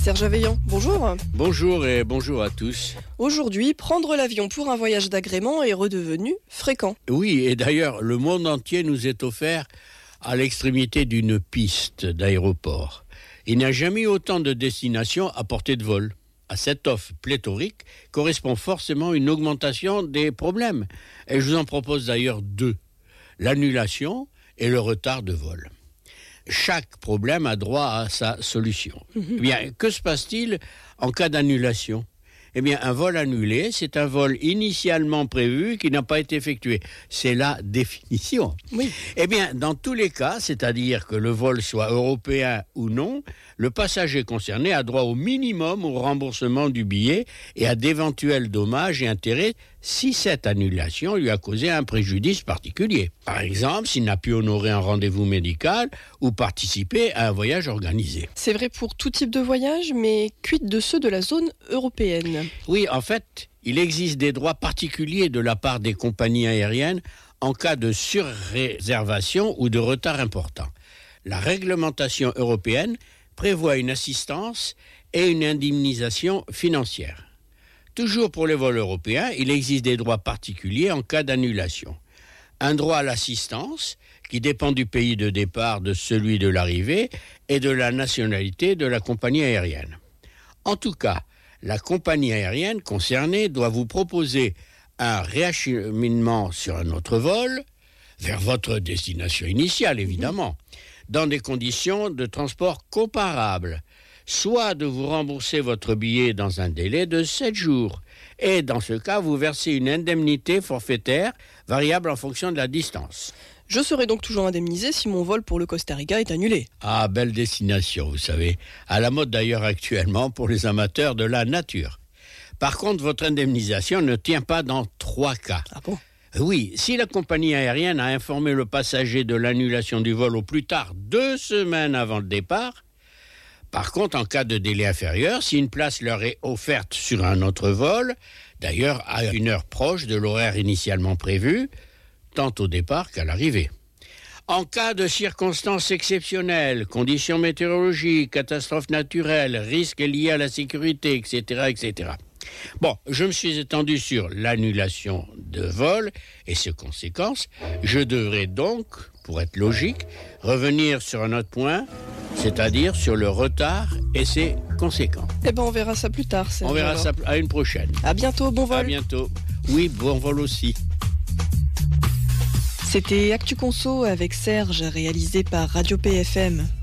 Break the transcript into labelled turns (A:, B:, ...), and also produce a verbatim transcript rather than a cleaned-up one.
A: Serge Aveillant, bonjour.
B: Bonjour et bonjour à tous.
A: Aujourd'hui, prendre l'avion pour un voyage d'agrément est redevenu fréquent.
B: Oui, et d'ailleurs, le monde entier nous est offert à l'extrémité d'une piste d'aéroport. Il n'y a jamais eu autant de destinations à portée de vol. À cette offre pléthorique correspond forcément une augmentation des problèmes. Et je vous en propose d'ailleurs deux. L'annulation et le retard de vol. Chaque problème a droit à sa solution. Mmh. Eh bien, que se passe-t-il en cas d'annulation ? Eh bien, un vol annulé, c'est un vol initialement prévu qui n'a pas été effectué. C'est la définition.
A: Oui.
B: Eh bien, dans tous les cas, c'est-à-dire que le vol soit européen ou non, le passager concerné a droit au minimum au remboursement du billet et à d'éventuels dommages et intérêts si cette annulation lui a causé un préjudice particulier. Par exemple, s'il n'a pu honorer un rendez-vous médical ou participer à un voyage organisé.
A: C'est vrai pour tout type de voyage, mais quid de ceux de la zone européenne ?
B: Oui, en fait, il existe des droits particuliers de la part des compagnies aériennes en cas de surréservation ou de retard important. La réglementation européenne prévoit une assistance et une indemnisation financière. Toujours pour les vols européens, il existe des droits particuliers en cas d'annulation. Un droit à l'assistance, qui dépend du pays de départ, de celui de l'arrivée et de la nationalité de la compagnie aérienne. En tout cas, la compagnie aérienne concernée doit vous proposer un réacheminement sur un autre vol, vers votre destination initiale évidemment, dans des conditions de transport comparables, soit de vous rembourser votre billet dans un délai de sept jours, et dans ce cas, vous versez une indemnité forfaitaire variable en fonction de la distance.
A: Je serai donc toujours indemnisé si mon vol pour le Costa Rica est annulé.
B: Ah, belle destination, vous savez. À la mode d'ailleurs actuellement pour les amateurs de la nature. Par contre, votre indemnisation ne tient pas dans trois cas.
A: Ah bon ?
B: Oui, si la compagnie aérienne a informé le passager de l'annulation du vol au plus tard deux semaines avant le départ. Par contre, en cas de délai inférieur, si une place leur est offerte sur un autre vol, d'ailleurs à une heure proche de l'horaire initialement prévu, tant au départ qu'à l'arrivée. En cas de circonstances exceptionnelles, conditions météorologiques, catastrophes naturelles, risques liés à la sécurité, et cetera, et cetera. Bon, je me suis étendu sur l'annulation de vol et ses conséquences. Je devrais donc, pour être logique, revenir sur un autre point, c'est-à-dire sur le retard et ses conséquences.
A: Eh ben, on verra ça plus tard.
B: On verra
A: alors.
B: ça à une prochaine.
A: À bientôt, bon vol.
B: À bientôt. Oui, bon vol aussi.
A: C'était Actu Conso avec Serge, réalisé par Radio P F M.